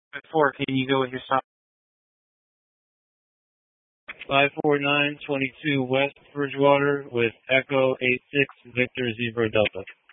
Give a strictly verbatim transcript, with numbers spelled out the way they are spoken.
five four, can you go with your stop? five four nine two two West Bridgewater with Echo eight six Victor Zebra Delta.